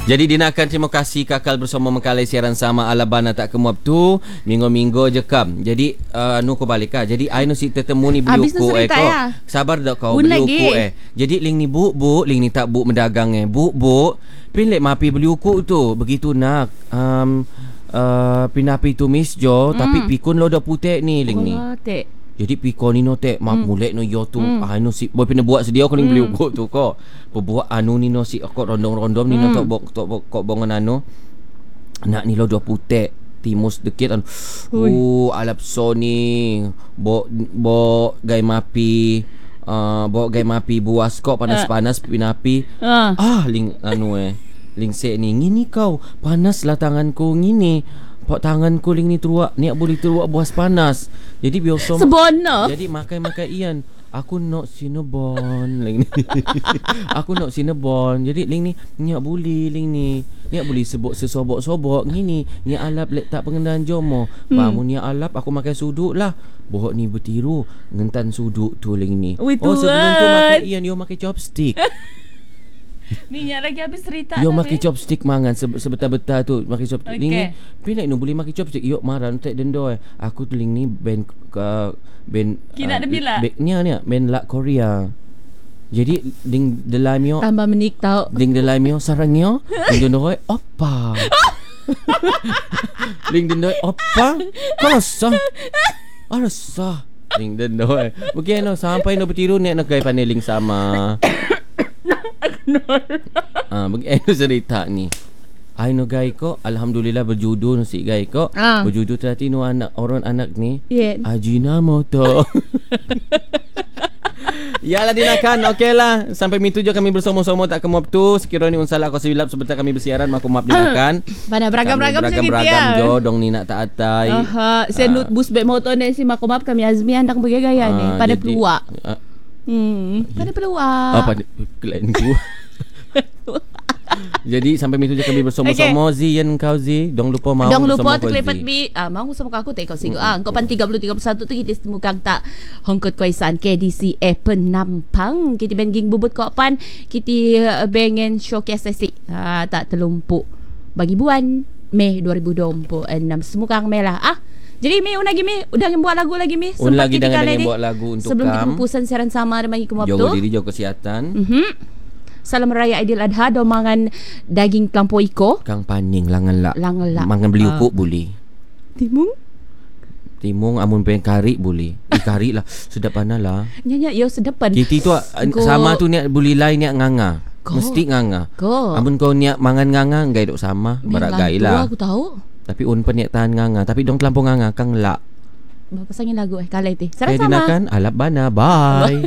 Jadi dinakan terima kasih kakal bersama mengkalai siaran sama Alabana tak kemuap tu minggu-minggu je kam. Jadi nu ko balik ka. Jadi ai nu si tetemu ni beli uku ko. Sabar dak kau beli uku Jadi ling ni bu ling ni tak bu mendagang bu pilih mapi beli uku tu. Begitu nak pinapi tumis jo tapi pikun lo dah putek ni ling ni. Jadi pikon ni no tek mulek no yo tu anu si boy pina buat sedia ko ning beli uku tu ko. Buat anu ni no si ko rondong-rondom ni no tok kok bongan anu. Nak ni lo dah putek timus dekit anu. Alap so ni bo gai mapi gai mapi buas kok panas-panas pinapi. Ling anu ling se ni ngini kau panas lah tanganku ngini. Pak tanganku ling ni teruak ni boleh teruak buas panas. Jadi biasa Sebono. Jadi makan ian. Aku nak Cinnabon ling ni. Aku nak Cinnabon. Jadi ling ni boleh ling ni. Ni boleh sebut sesobok-sobok ngini. Ni alap lek tak pengendaan jomo. Bangun ni alap aku makan suduk lah. Bohok ni bertiru ngentan suduk tu ling ni. Sebelum tu makan ian yo makan chopstick. Ni lagi habis cerita. Yo makan chopstick mangan sebetul-betul tu makan chopstick. Ling ni pilih nu boleh makan chopstick. Yo marah tak dendo Aku tu ling ni band kina ada bila. Ni band lak Korea. Jadi ding delaimyo tambah menik tau. Ding delaimyo sarangyo ding dendo opa. Ding dendo opa. Kosa. Arasa. Ding dendo Mungkin sampai no bertiru nak gai paneling sama. Begitu cerita ni. Ai no gai ko alhamdulillah berjodoh no si gai ko. Berjodoh terhati no anak orang anak ni. Ajinomoto. Yalah dinakan. Okey lah. Sampai mintu je kami bersama-sama tak kemuap tu. Sekiranya ni unsalah kau silap sebentar kami bersiaran maku maaf dinakan. Mana beragam-ragam macam gitu ya. Jo dong ni nak tak atai. Saya nut bus back motor ni si maku maaf kami Azmi andang bergaya ni pada peluak. Pada peluak. Pada klien ku. Jadi sampai mintu je kami bersama-sama. Zian kau Zi. Dong lupa mau bersama kau Zi. Mau sama aku tak kau singgung. Kau pan 30-31 tu kita temukan tak Hongkot Kuaisan KDC Penampang. Kita benging bubut kau pan. Kita bengen showcase sesi. Tak terlumpuk. Bagi bulan Mei 2026. Semua Mei lah. Jadi Mi lagi Mi udah buat lagu lagi Mi. Lagi dah buat lagu untuk sebelum kita pupusan siaran sama dengan Iku Mabtu. Jaga diri, jaga kesihatan. Salam Raya Aidiladha. Do mangan daging kelampau iko. Kang paning langelak. Mangan beli ukuk boleh. Timung amun pengen kari boleh. Kari lah sedap pana lah. Nya yo sedapan. Kiti tu sama tu ni boleh lain ni nganga. Mesti nganga. Amun kau ni mangan nganga gai dok sama beragai lah. Aku tahu. Tapi un peniak tahan nganga. Tapi dong terlampau nganga kang lak. Pasangin lagu kalai ti. Sarang sama. Dinakan alap bana. Bye.